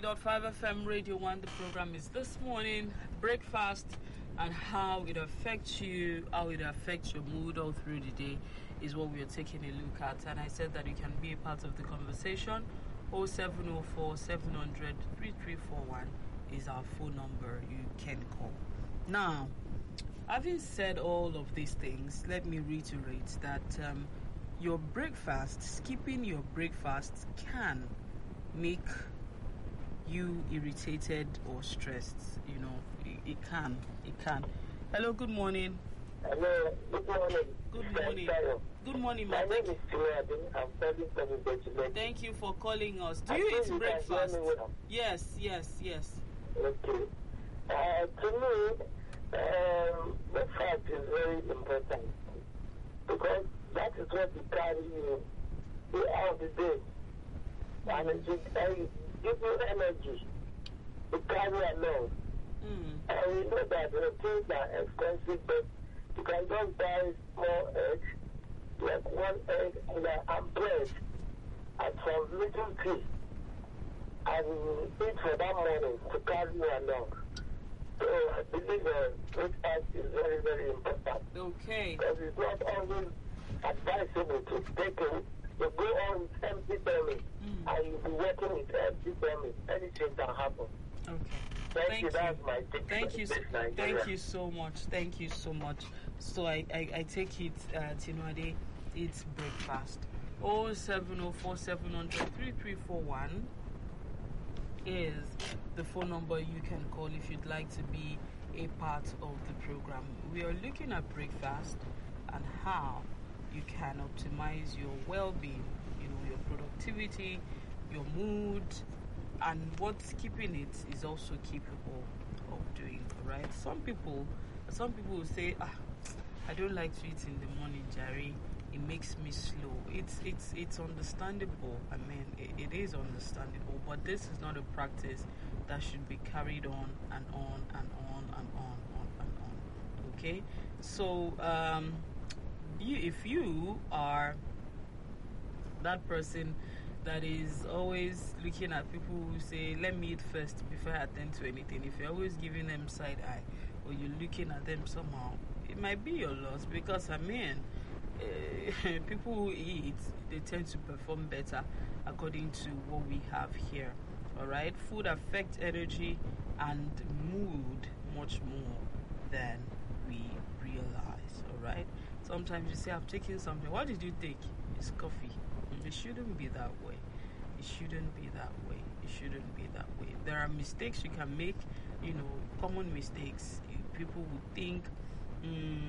103.5 FM Radio 1. The program is This Morning Breakfast, and how it affects you, how it affects your mood all through the day is what we are taking a look at. And I said that you can be a part of the conversation. 0704 700 3341 is our phone number you can call. Now, having said all of these things, let me reiterate that your breakfast, skipping your breakfast can make you irritated or stressed. You know, it can. Hello, good morning. Hello, good morning. Good morning. Good morning, my ma'am. name is Tinuade. I'm calling from Ibeju. Thank you for calling us. Do you eat breakfast? Yes. Okay. To me, breakfast is very important because that is what you carry you throughout the day. And it gives you energy to carry along. And we know that the things are expensive, but you can just buy small eggs, like one egg and bread, and some little tea, and eat for that morning to carry you along. So I believe breakfast is very, very important. Okay. Because it's not always advisable to take it. You go on with empty belly, and you'll be working with empty belly. Anything can happen. Okay. Thank you. That's my take. Thank you so much. So I take it, Tinuade, it's breakfast. 0704 700 3341 is the phone number you can call if you'd like to be a part of the program. We are looking at breakfast and how you can optimize your well-being, your productivity, your mood, and what's keeping it is also capable of doing. Right? Some people will say, I don't like to eat in the morning, Jerry. It makes me slow. It's understandable. I mean, it is understandable, but this is not a practice that should be carried on and on and on and on and on. Okay? So if you are that person that is always looking at people who say, let me eat first before I attend to anything, if you're always giving them side eye or you're looking at them somehow, it might be your loss, because people who eat, they tend to perform better according to what we have here. Alright, food affects energy and mood much more than we realize. Alright, sometimes you say, I've taken something. What did you take? It's coffee. It shouldn't be that way. There are mistakes you can make, common mistakes. People would think,